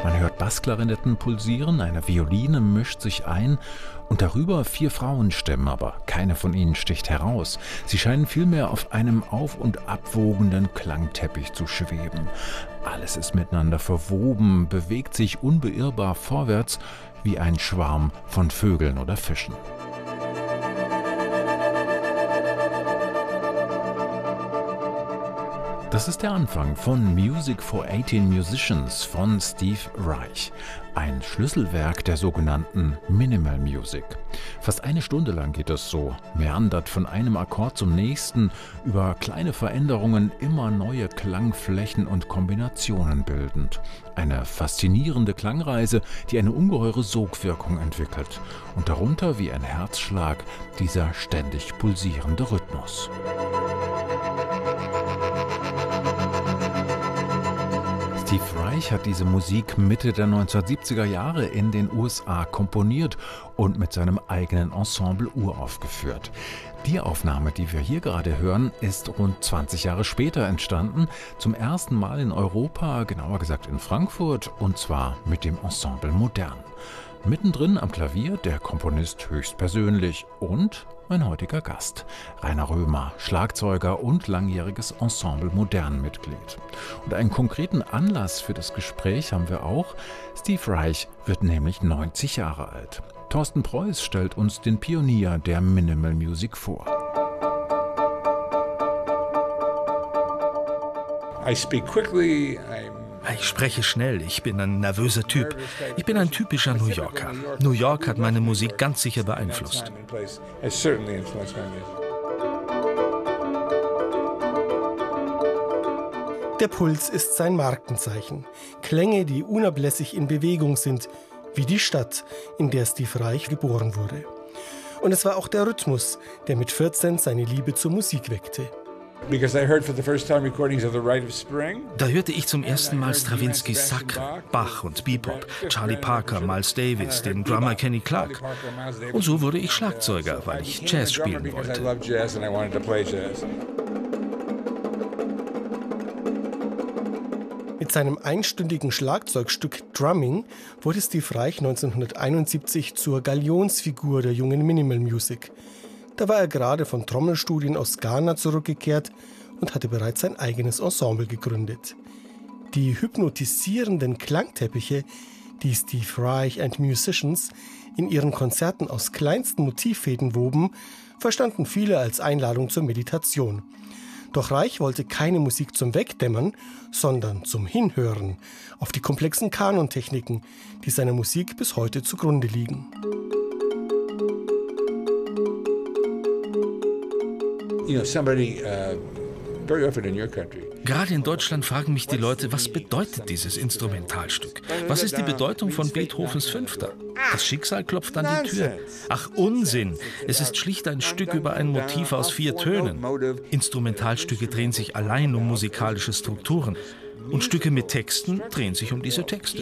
Man hört Bassklarinetten pulsieren, eine Violine mischt sich ein und darüber 4 Frauenstimmen, aber keine von ihnen sticht heraus. Sie scheinen vielmehr auf einem auf- und abwogenden Klangteppich zu schweben. Alles ist miteinander verwoben, bewegt sich unbeirrbar vorwärts wie ein Schwarm von Vögeln oder Fischen. Das ist der Anfang von Music for 18 Musicians von Steve Reich, ein Schlüsselwerk der sogenannten Minimal Music. Fast eine Stunde lang geht es so, meandert von einem Akkord zum nächsten, über kleine Veränderungen immer neue Klangflächen und Kombinationen bildend. Eine faszinierende Klangreise, die eine ungeheure Sogwirkung entwickelt und darunter wie ein Herzschlag dieser ständig pulsierende Rhythmus. Steve Reich hat diese Musik Mitte der 1970er Jahre in den USA komponiert und mit seinem eigenen Ensemble uraufgeführt. Die Aufnahme, die wir hier gerade hören, ist rund 20 Jahre später entstanden, zum ersten Mal in Europa, genauer gesagt in Frankfurt, und zwar mit dem Ensemble Modern. Mittendrin am Klavier der Komponist höchstpersönlich und mein heutiger Gast, Rainer Römer, Schlagzeuger und langjähriges Ensemble Modern-Mitglied. Und einen konkreten Anlass für das Gespräch haben wir auch. Steve Reich wird nämlich 90 Jahre alt. Thorsten Preuß stellt uns den Pionier der Minimal Music vor. Ich spreche schnell, ich bin ein nervöser Typ. Ich bin ein typischer New Yorker. New York hat meine Musik ganz sicher beeinflusst. Der Puls ist sein Markenzeichen. Klänge, die unablässig in Bewegung sind, wie die Stadt, in der Steve Reich geboren wurde. Und es war auch der Rhythmus, der mit 14 seine Liebe zur Musik weckte. Da hörte ich zum ersten Mal Strawinskys Sacre, Bach und Bebop, Charlie Parker, Miles Davis, den Drummer Kenny Clarke. Und so wurde ich Schlagzeuger, weil ich Jazz spielen wollte. Mit seinem einstündigen Schlagzeugstück Drumming wurde Steve Reich 1971 zur Galionsfigur der jungen Minimal Music. Da war er gerade von Trommelstudien aus Ghana zurückgekehrt und hatte bereits sein eigenes Ensemble gegründet. Die hypnotisierenden Klangteppiche, die Steve Reich and Musicians in ihren Konzerten aus kleinsten Motivfäden woben, verstanden viele als Einladung zur Meditation. Doch Reich wollte keine Musik zum Wegdämmern, sondern zum Hinhören auf die komplexen Kanontechniken, die seiner Musik bis heute zugrunde liegen. Gerade in Deutschland fragen mich die Leute, was bedeutet dieses Instrumentalstück? Was ist die Bedeutung von Beethovens Fünfter? Das Schicksal klopft an die Tür. Ach, Unsinn! Es ist schlicht ein Stück über ein Motiv aus 4 Tönen. Instrumentalstücke drehen sich allein um musikalische Strukturen. Und Stücke mit Texten drehen sich um diese Texte.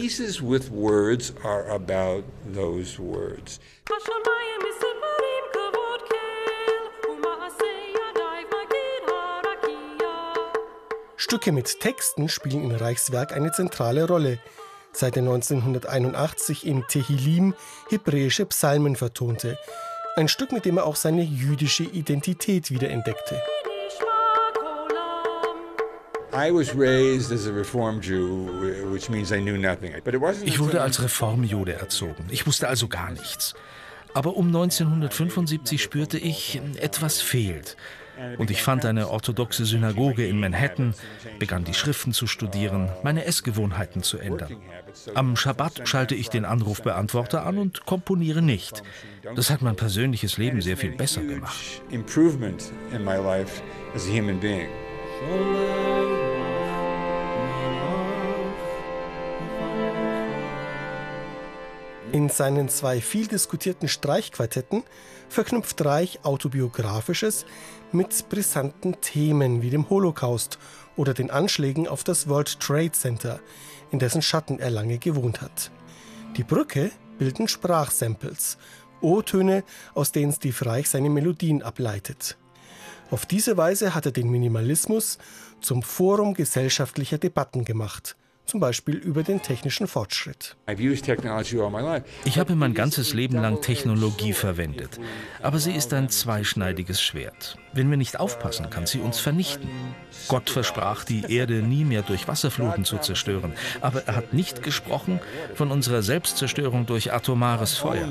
Stücke mit Texten spielen in Reichs Werk eine zentrale Rolle, seit er 1981 in Tehillim hebräische Psalmen vertonte. Ein Stück, mit dem er auch seine jüdische Identität wiederentdeckte. Ich wurde als Reformjude erzogen. Ich wusste also gar nichts. Aber um 1975 spürte ich, etwas fehlt. Und ich fand eine orthodoxe Synagoge in Manhattan, begann die Schriften zu studieren, meine Essgewohnheiten zu ändern. Am Schabbat schalte ich den Anrufbeantworter an und komponiere nicht. Das hat mein persönliches Leben sehr viel besser gemacht. In seinen 2 viel diskutierten Streichquartetten verknüpft Reich Autobiografisches mit brisanten Themen wie dem Holocaust oder den Anschlägen auf das World Trade Center, in dessen Schatten er lange gewohnt hat. Die Brücke bilden Sprachsamples, O-Töne, aus denen Steve Reich seine Melodien ableitet. Auf diese Weise hat er den Minimalismus zum Forum gesellschaftlicher Debatten gemacht zum Beispiel über den technischen Fortschritt. Ich habe mein ganzes Leben lang Technologie verwendet. Aber sie ist ein zweischneidiges Schwert. Wenn wir nicht aufpassen, kann sie uns vernichten. Gott versprach, die Erde nie mehr durch Wasserfluten zu zerstören. Aber er hat nicht gesprochen von unserer Selbstzerstörung durch atomares Feuer.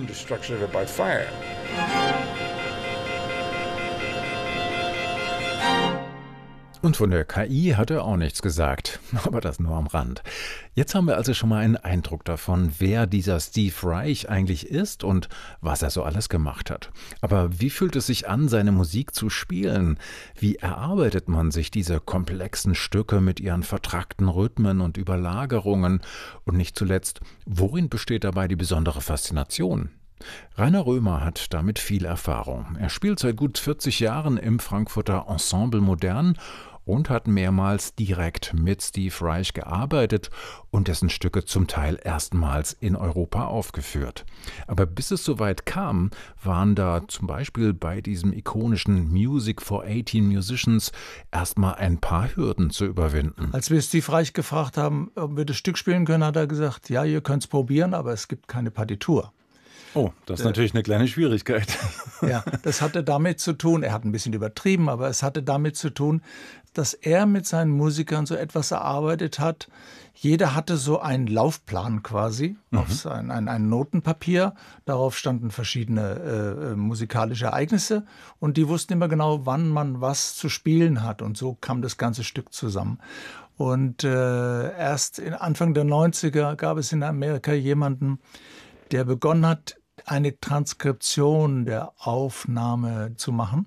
Und von der KI hat er auch nichts gesagt, aber das nur am Rand. Jetzt haben wir also schon mal einen Eindruck davon, wer dieser Steve Reich eigentlich ist und was er so alles gemacht hat. Aber wie fühlt es sich an, seine Musik zu spielen? Wie erarbeitet man sich diese komplexen Stücke mit ihren vertrackten Rhythmen und Überlagerungen? Und nicht zuletzt, worin besteht dabei die besondere Faszination? Rainer Römer hat damit viel Erfahrung. Er spielt seit gut 40 Jahren im Frankfurter Ensemble Modern und hat mehrmals direkt mit Steve Reich gearbeitet und dessen Stücke zum Teil erstmals in Europa aufgeführt. Aber bis es soweit kam, waren da zum Beispiel bei diesem ikonischen Music for 18 Musicians erstmal ein paar Hürden zu überwinden. Als wir Steve Reich gefragt haben, ob wir das Stück spielen können, hat er gesagt, ja, ihr könnt es probieren, aber es gibt keine Partitur. Oh, das ist natürlich eine kleine Schwierigkeit. Ja, das hatte damit zu tun, er hat ein bisschen übertrieben, aber es hatte damit zu tun, dass er mit seinen Musikern so etwas erarbeitet hat. Jeder hatte so einen Laufplan quasi, auf ein Notenpapier. Darauf standen verschiedene musikalische Ereignisse und die wussten immer genau, wann man was zu spielen hat. Und so kam das ganze Stück zusammen. Und erst Anfang der 90er gab es in Amerika jemanden, der begonnen hat, eine Transkription der Aufnahme zu machen.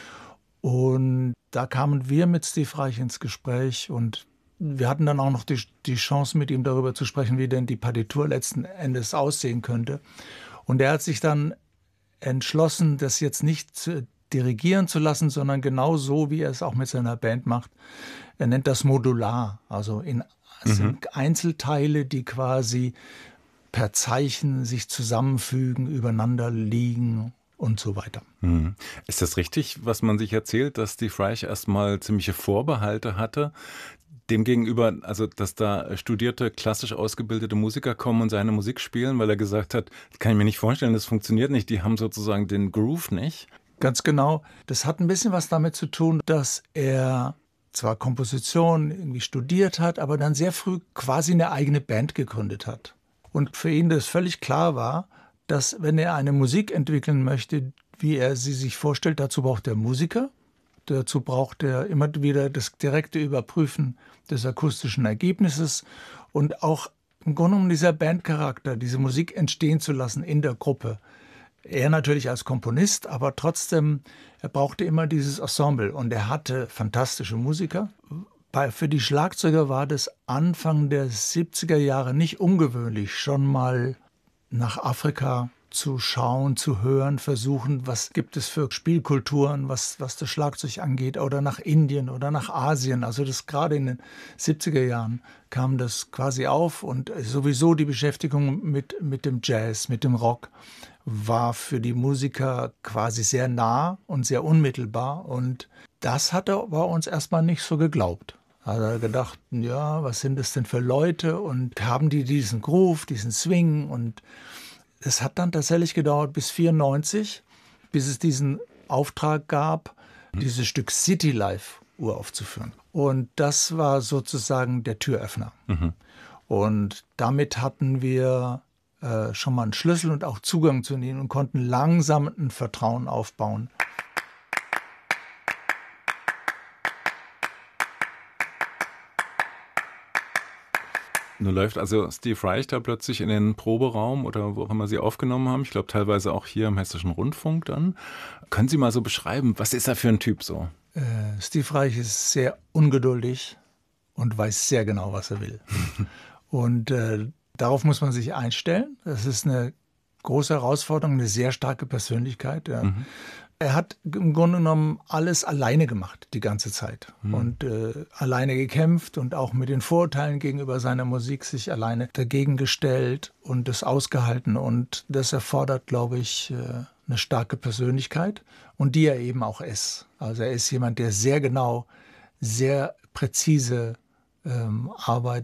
Und da kamen wir mit Steve Reich ins Gespräch und wir hatten dann auch noch die Chance, mit ihm darüber zu sprechen, wie denn die Partitur letzten Endes aussehen könnte. Und er hat sich dann entschlossen, das jetzt nicht dirigieren zu lassen, sondern genau so, wie er es auch mit seiner Band macht. Er nennt das modular, also es sind Einzelteile, die quasi per Zeichen sich zusammenfügen, übereinander liegen und so weiter. Ist das richtig, was man sich erzählt, dass Steve Reich erstmal ziemliche Vorbehalte hatte? Demgegenüber, also dass da studierte, klassisch ausgebildete Musiker kommen und seine Musik spielen, weil er gesagt hat, das kann ich mir nicht vorstellen, das funktioniert nicht, die haben sozusagen den Groove nicht? Ganz genau. Das hat ein bisschen was damit zu tun, dass er zwar Komposition irgendwie studiert hat, aber dann sehr früh quasi eine eigene Band gegründet hat. Und für ihn das völlig klar war, dass wenn er eine Musik entwickeln möchte, wie er sie sich vorstellt, dazu braucht er Musiker, dazu braucht er immer wieder das direkte Überprüfen des akustischen Ergebnisses und auch im Grunde genommen dieser Bandcharakter, diese Musik entstehen zu lassen in der Gruppe. Er natürlich als Komponist, aber trotzdem, er brauchte immer dieses Ensemble und er hatte fantastische Musiker. Für die Schlagzeuger war das Anfang der 70er Jahre nicht ungewöhnlich, schon mal nach Afrika zu schauen, zu hören, versuchen, was gibt es für Spielkulturen, was das Schlagzeug angeht, oder nach Indien oder nach Asien. Also das gerade in den 70er Jahren kam das quasi auf und sowieso die Beschäftigung mit dem Jazz, mit dem Rock war für die Musiker quasi sehr nah und sehr unmittelbar und das hat er bei uns erstmal nicht so geglaubt. Hat er gedacht, ja, was sind das denn für Leute und haben die diesen Groove, diesen Swing und es hat dann tatsächlich gedauert bis 1994, bis es diesen Auftrag gab, dieses Stück City Life uraufzuführen. Und das war sozusagen der Türöffner. Und damit hatten wir schon mal einen Schlüssel und auch Zugang zu ihnen und konnten langsam ein Vertrauen aufbauen. Nun läuft also Steve Reich da plötzlich in den Proberaum oder wo auch immer Sie aufgenommen haben. Ich glaube teilweise auch hier im Hessischen Rundfunk dann. Können Sie mal so beschreiben, was ist er für ein Typ so? Steve Reich ist sehr ungeduldig und weiß sehr genau, was er will. Und darauf muss man sich einstellen. Das ist eine große Herausforderung, eine sehr starke Persönlichkeit. Ja. Er hat im Grunde genommen alles alleine gemacht, die ganze Zeit. Und alleine gekämpft und auch mit den Vorurteilen gegenüber seiner Musik sich alleine dagegen gestellt und das ausgehalten. Und das erfordert, glaube ich, eine starke Persönlichkeit und die er eben auch ist. Also er ist jemand, der sehr genau, sehr präzise arbeitet.